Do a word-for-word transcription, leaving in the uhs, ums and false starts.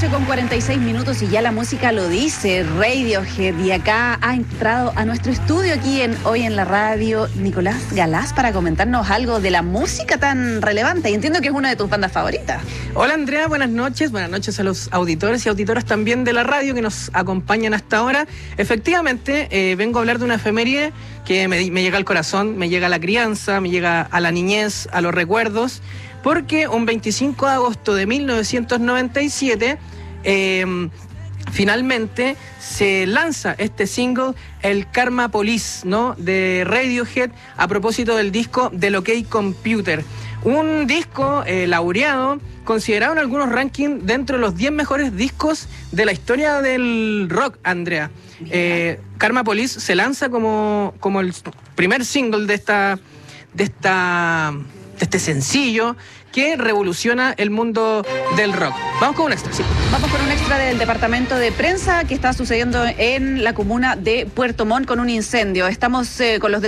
noche con cuarenta y seis minutos y ya la música lo dice, Radiohead, y acá ha entrado a nuestro estudio aquí en Hoy en la Radio Nicolás Galaz para comentarnos algo de la música tan relevante, y entiendo que es una de tus bandas favoritas. Hola Andrea, buenas noches, buenas noches a los auditores y auditoras también de la radio que nos acompañan hasta ahora. Efectivamente, eh, vengo a hablar de una efeméride que me, me llega al corazón, me llega a la crianza, me llega a la niñez, a los recuerdos, porque un veinticinco de agosto de mil novecientos noventa y siete eh, finalmente se lanza este single, el Karma Police, ¿no?, de Radiohead, a propósito del disco del OK Computer. Un disco eh, laureado, considerado en algunos rankings dentro de los diez mejores discos de la historia del rock, Andrea. Eh, Karma Police se lanza como, como el primer single de esta, de esta, de este sencillo que revoluciona el mundo del rock. Vamos con un extra, sí. Vamos con un extra del departamento de prensa que está sucediendo en la comuna de Puerto Montt con un incendio. Estamos eh, con los